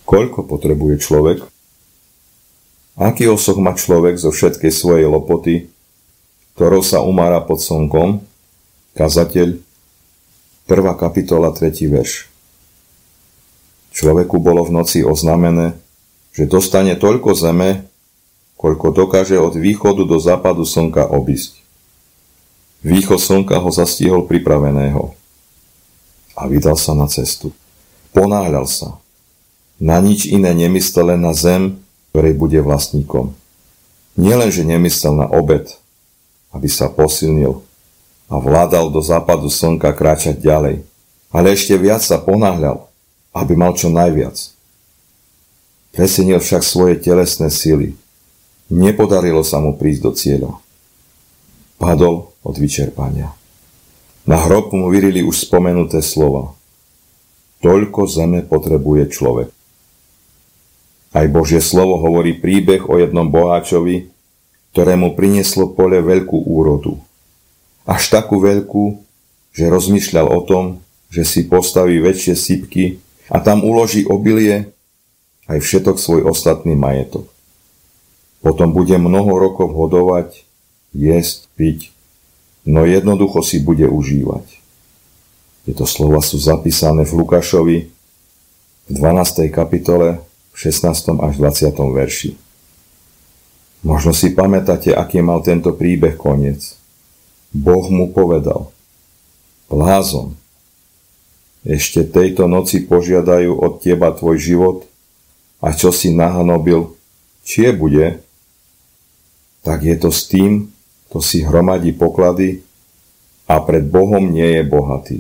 Koľko potrebuje človek? Aký osoch má človek zo všetkej svojej lopoty, ktorou sa umára pod slnkom? Kazateľ, 1. kapitola, 3. verš. Človeku bolo v noci oznámené, že dostane toľko zeme, koľko dokáže od východu do západu slnka obísť. Východ slnka ho zastihol pripraveného a vydal sa na cestu. Ponáhľal sa. Na nič iné nemyslel, len na zem, ktorej bude vlastníkom. Nielenže nemyslel na obed, aby sa posilnil a vládal do západu slnka kráčať ďalej, ale ešte viac sa ponáhľal, aby mal čo najviac. Presenil však svoje telesné sily. Nepodarilo sa mu prísť do cieľa. Padol od vyčerpania. Na hrob mu vyrili už spomenuté slova. Toľko zeme potrebuje človek. Aj Božie slovo hovorí príbeh o jednom boháčovi, ktorému prinieslo pole veľkú úrodu. Až takú veľkú, že rozmýšľal o tom, že si postaví väčšie sypky a tam uloží obilie aj všetok svoj ostatný majetok. Potom bude mnoho rokov hodovať, jesť, piť, no jednoducho si bude užívať. Tieto slova sú zapísané v Lukášovi v 12. kapitole, v 16. až 20. verši. Možno si pamätáte, aký mal tento príbeh koniec. Boh mu povedal: blázon, ešte tejto noci požiadajú od teba tvoj život a čo si nahanobil, čie bude? Tak je to s tým, kto si hromadí poklady a pred Bohom nie je bohatý.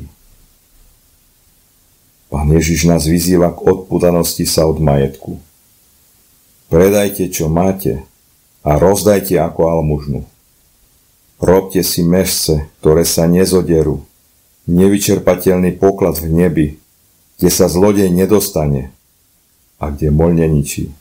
Pán Ježiš nás vyzýva k odpútanosti sa od majetku. Predajte, čo máte a rozdajte ako almužnu. Robte si mešce, ktoré sa nezoderú, nevyčerpateľný poklad v nebi, kde sa zlodej nedostane a kde moľ neničí.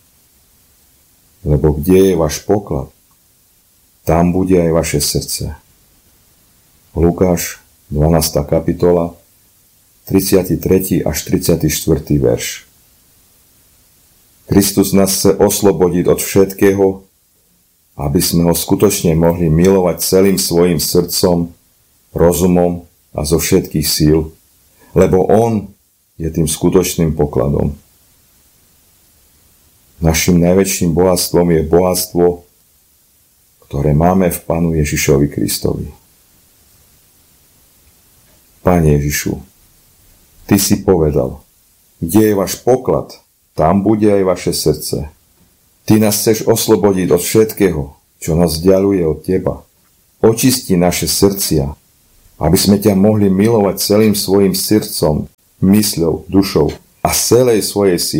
Lebo kde je váš poklad, tam bude aj vaše srdce. Lukáš, 12. kapitola, 33. až 34. verš. Kristus nás chce oslobodiť od všetkého, aby sme ho skutočne mohli milovať celým svojim srdcom, rozumom a zo všetkých síl, lebo on je tým skutočným pokladom. Našim najväčším bohatstvom je bohatstvo, ktoré máme v Pánu Ježišovi Kristovi. Pane Ježišu, Ty si povedal, kde je váš poklad, tam bude aj vaše srdce. Ty nás chceš oslobodiť od všetkého, čo nás vzdialuje od Teba. Očisti naše srdcia, aby sme ťa mohli milovať celým svojim srdcom, mysľou, dušou a z celej svojej síly.